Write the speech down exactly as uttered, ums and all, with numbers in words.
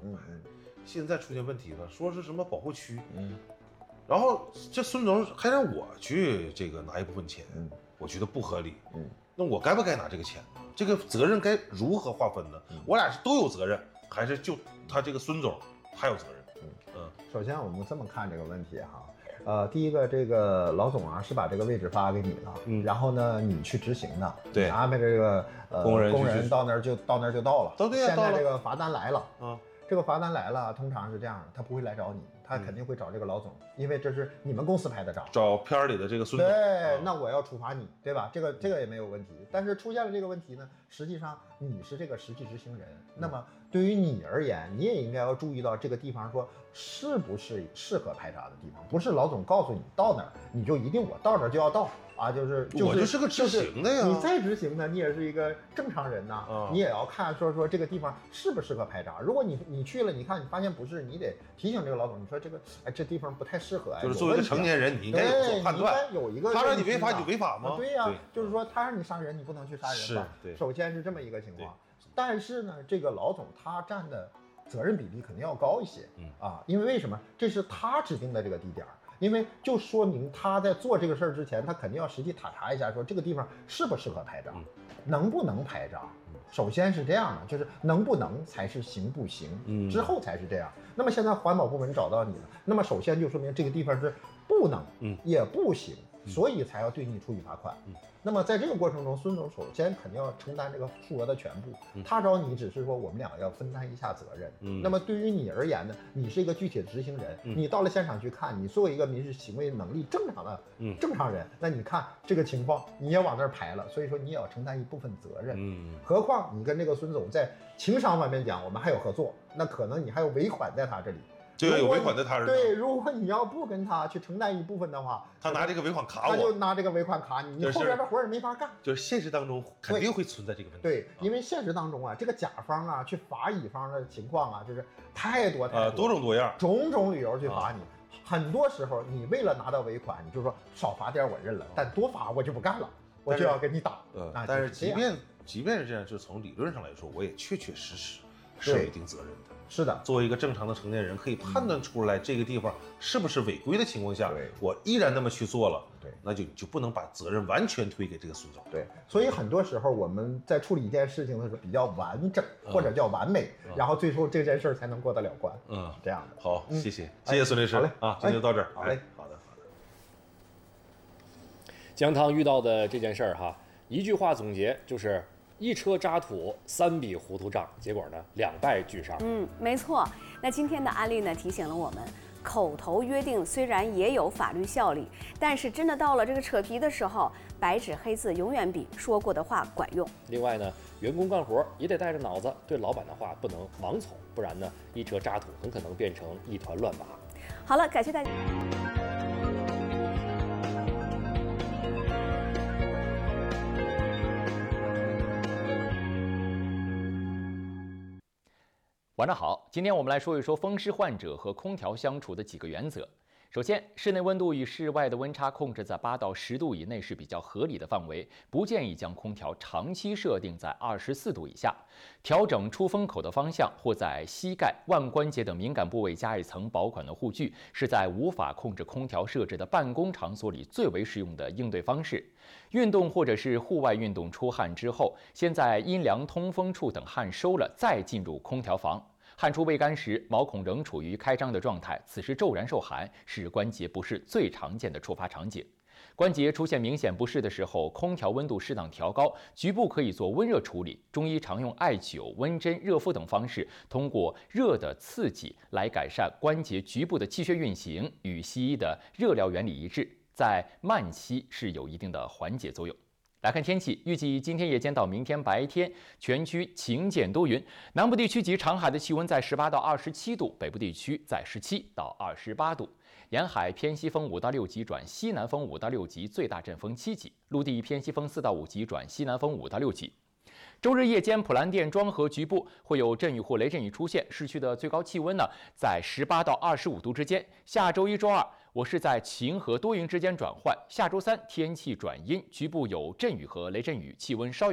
嗯嗯。 现在出现问题了，说是什么保护区， 嗯， 然后这孙总还让我去这个拿一部分钱， 嗯， 我觉得不合理。 嗯， 那我该不该拿这个钱呢？这个责任该如何划分呢？ 嗯、 我俩是都有责任，还是就他这个孙总他有责任？ 嗯嗯。首先我们这么看这个问题哈，呃，第一个这个老总啊是把这个位置发给你了，嗯，然后呢你去执行的， 对， 安排这个呃工人工人到那儿就到那儿就到了， 到对呀， 现在这个罚单来了啊。 这个罚单来了，通常是这样的，他不会来找你，他肯定会找这个老总，嗯、因为这是你们公司拍的照， 找片里的这个孙总。 对，那我要处罚你，对吧？这个这个也没有问题。但是出现了这个问题呢，实际上你是这个实际执行人，那么对于你而言，你也应该要注意到这个地方说是不是适合拍照的地方，不是老总告诉你到哪儿你就一定我到这儿就要到啊，就是就是我就是个执行的呀。 你再执行呢，你也是一个正常人呐，啊、你也要看说说这个地方适不适合拍照。如果你你去了，你看你发现不是，你得提醒这个老总，你说这个哎这地方不太适合哎， 就是作为一个成年人，你应该有所判断， 有一个他让你违法你违法吗？ 对呀、啊，就是说他让你杀人，你不能去杀人吧？ 对， 首先是这么一个情况。但是呢，这个老总他占的责任比例肯定要高一些，嗯啊，因为为什么？这是他指定的这个地点。因为就说明他在做这个事儿之前，他肯定要实际塔查一下，说这个地方适不适合拍照，嗯、能不能拍照。首先是这样的，就是能不能才是行不行，嗯、之后才是这样。那么现在环保部门找到你了，那么首先就说明这个地方是不能，嗯，也不行。所以才要对你处以罚款。嗯，那么在这个过程中，孙总首先肯定要承担这个数额的全部。嗯、他找你只是说我们两个要分担一下责任。嗯，那么对于你而言呢，你是一个具体的执行人，嗯、你到了现场去看，你作为一个民事行为能力正常的嗯正常人，那你看这个情况，你也往那儿排了，所以说你也要承担一部分责任。嗯，何况你跟这个孙总在情商方面讲，我们还有合作，那可能你还有尾款在他这里。 对，有尾款在他这。 对，如果你要不跟他去承担一部分的话， 他拿这个尾款卡我， 他就拿这个尾款卡你，你后边的活也没法干。 就是现实当中肯定会存在这个问题。 对，因为现实当中啊，这个甲方啊去罚乙方的情况啊，就是太多太多， 呃，多种多样， 种种理由去罚你。很多时候你为了拿到尾款，你就说少罚点我认了，但多罚我就不干了，我就要跟你打。 呃，但是即便即便是这样，就从理论上来说，我也确确实实是有一定责任的。 是的， 作为一个正常的成年人，可以判断出来这个地方是不是违规的情况下， 对， 我依然那么去做了， 对， 那就就不能把责任完全推给这个孙总。 对，所以很多时候我们在处理一件事情的时候比较完整或者叫完美，嗯、然后最后这件事才能过得了关。嗯，这样的。 好，谢谢，谢谢孙律师。 好嘞， 啊，今天就到这儿。 好嘞， 好的，好的。 姜汤遇到的这件事儿哈，一句话总结就是。一车渣土，三笔糊涂账，结果呢，两败俱伤。 嗯，没错。那今天的案例呢，提醒了我们，口头约定虽然也有法律效力，但是真的到了这个扯皮的时候，白纸黑字永远比说过的话管用。 另外呢，员工干活也得带着脑子，对老板的话不能盲从，不然呢，一车渣土很可能变成一团乱麻。 好了，感谢大家。 晚上好，今天我们来说一说风湿患者和空调相处的几个原则。首先，室内温度与室外的温差控制在八到十度以内是比较合理的范围，不建议将空调长期设定在二十四度以下。调整出风口的方向，或在膝盖、腕关节等敏感部位加一层保暖的护具，是在无法控制空调设置的办公场所里最为实用的应对方式。运动或者是户外运动出汗之后，先在阴凉通风处等汗收了，再进入空调房。汗出未干时，毛孔仍处于开张的状态，此时骤然受寒是关节不适最常见的触发场景。关节出现明显不适的时候，空调温度适当调高，局部可以做温热处理。中医常用艾灸、温针、热敷等方式，通过热的刺激来改善关节局部的气血运行，与西医的热疗原理一致，在慢期是有一定的缓解作用。来看天气，预计今天夜间到明天白天，全区晴间多云，南部地区及长海的气温在十八到二十七度，北部地区在十七到二十八度。沿海偏西风五到六级转西南风五到六级，最大阵风七级；陆地偏西风四到五级转西南风五到六级。周日夜间，普兰店、庄河局部会有阵雨或雷阵雨出现，市区的最高气温呢在十八到二十五度之间。下周一、周二，我是在晴和多云之间转换。下周三天气转阴，局部有阵雨和雷阵雨，气温稍有